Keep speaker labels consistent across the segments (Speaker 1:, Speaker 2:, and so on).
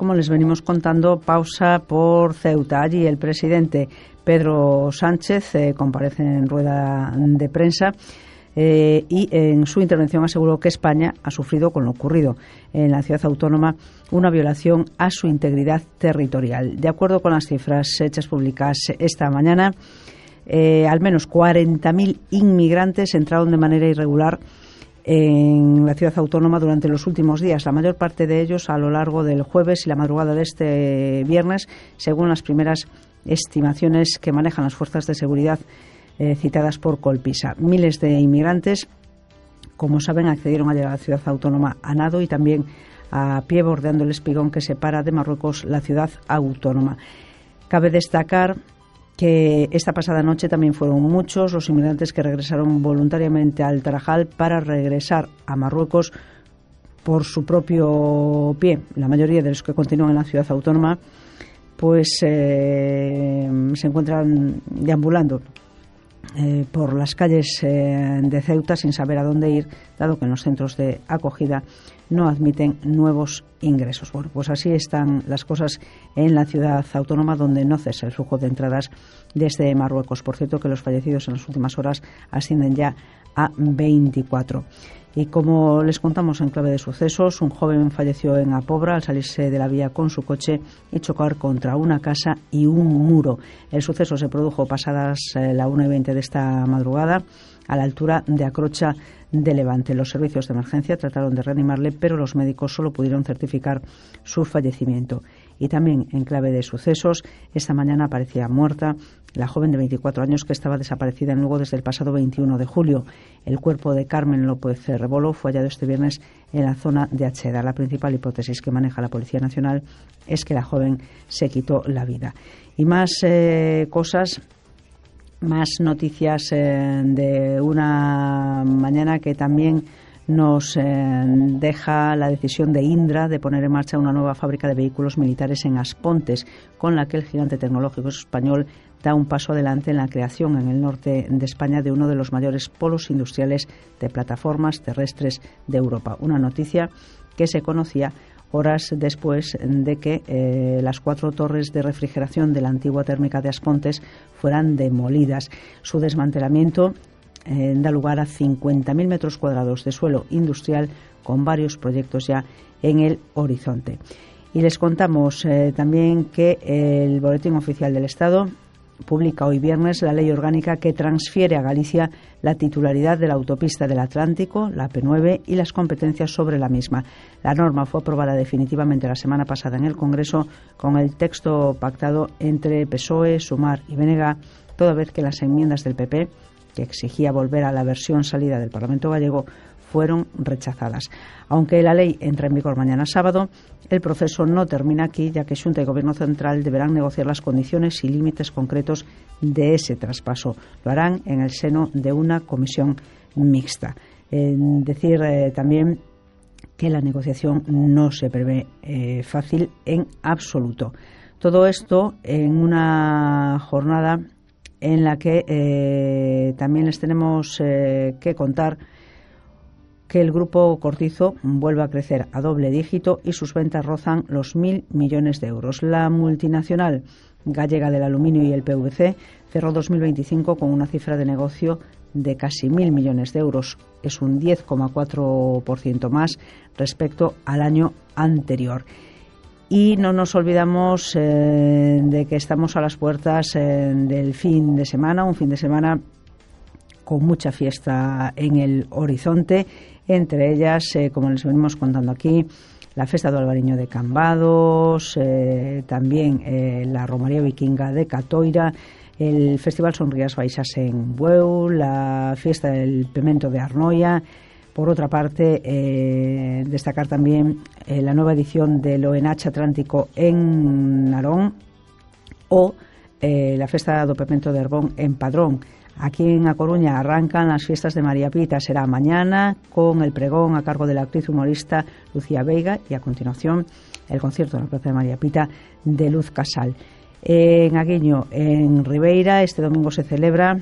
Speaker 1: como les venimos contando, pausa por Ceuta. Allí el presidente Pedro Sánchez comparece en rueda de prensa y en su intervención aseguró que España ha sufrido, con lo ocurrido en la ciudad autónoma, una violación a su integridad territorial. De acuerdo con las cifras hechas públicas esta mañana, al menos 40.000 inmigrantes entraron de manera irregular en la ciudad autónoma durante los últimos días, la mayor parte de ellos a lo largo del jueves y la madrugada de este viernes, según las primeras estimaciones que manejan las fuerzas de seguridad citadas por Colpisa. Miles de inmigrantes, como saben, accedieron a llegar a la ciudad autónoma a nado y también a pie, bordeando el espigón que separa de Marruecos la ciudad autónoma. Cabe destacar que esta pasada noche también fueron muchos los inmigrantes que regresaron voluntariamente al Tarajal para regresar a Marruecos por su propio pie. La mayoría de los que continúan en la ciudad autónoma pues se encuentran deambulando por las calles de Ceuta sin saber a dónde ir, dado que en los centros de acogida no admiten nuevos ingresos. Bueno, pues así están las cosas en la ciudad autónoma, donde no cesa el flujo de entradas desde Marruecos. Por cierto, que los fallecidos en las últimas horas ascienden ya a 24. Y como les contamos en clave de sucesos, un joven falleció en Apobra al salirse de la vía con su coche y chocar contra una casa y un muro. El suceso se produjo pasadas la 1:20 de esta madrugada a la altura de Acrocha de Levante. Los servicios de emergencia trataron de reanimarle, pero los médicos solo pudieron certificar su fallecimiento. Y también en clave de sucesos, esta mañana aparecía muerta la joven de 24 años que estaba desaparecida en Lugo desde el pasado 21 de julio. El cuerpo de Carmen López Rebolo fue hallado este viernes en la zona de Acheda. La principal hipótesis que maneja la Policía Nacional es que la joven se quitó la vida. Y más cosas, más noticias de una mañana que también nos deja la decisión de Indra de poner en marcha una nueva fábrica de vehículos militares en Aspontes, con la que el gigante tecnológico español da un paso adelante en la creación en el norte de España de uno de los mayores polos industriales de plataformas terrestres de Europa. Una noticia que se conocía horas después de que las 4 torres de refrigeración de la antigua térmica de Aspontes fueran demolidas. Su desmantelamiento da lugar a 50.000 metros cuadrados de suelo industrial, con varios proyectos ya en el horizonte. Y les contamos también que el Boletín Oficial del Estado publica hoy viernes la ley orgánica que transfiere a Galicia la titularidad de la autopista del Atlántico, la AP9, y las competencias sobre la misma. La norma fue aprobada definitivamente la semana pasada en el Congreso con el texto pactado entre PSOE, Sumar y BNG, toda vez que las enmiendas del PP, que exigía volver a la versión salida del Parlamento gallego, fueron rechazadas. Aunque la ley entra en vigor mañana sábado, el proceso no termina aquí, ya que Xunta y Gobierno Central deberán negociar las condiciones y límites concretos de ese traspaso. Lo harán en el seno de una comisión mixta. Decir también que la negociación no se prevé fácil en absoluto. Todo esto en una jornada en la que también les tenemos que contar que el grupo Cortizo vuelve a crecer a doble dígito y sus ventas rozan los 1.000 millones de euros. La multinacional gallega del aluminio y el PVC cerró 2025 con una cifra de negocio de casi 1.000 millones de euros. Es un 10,4% más respecto al año anterior. Y no nos olvidamos de que estamos a las puertas del fin de semana, un fin de semana con mucha fiesta en el horizonte, entre ellas, como les venimos contando aquí, la Festa do Albariño de Cambados, también la Romaría Vikinga de Catoira, el Festival Sonrías Baixas en Bueu, la Fiesta del Pemento de Arnoia. Por otra parte, destacar también la nueva edición del ONH Atlántico en Narón o la Festa do Pemento de Arbón en Padrón. Aquí en A Coruña arrancan las fiestas de María Pita. Será mañana con el pregón a cargo de la actriz humorista Lucía Veiga y a continuación el concierto en la Plaza de María Pita de Luz Casal. En Aguiño, en Ribeira, este domingo se celebra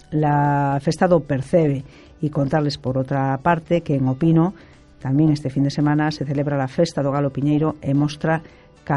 Speaker 1: la Festa do Percebe. Y contarles, por otra parte, que en Opino tamén este fin de semana se celebra la Festa do Galo Piñeiro e mostra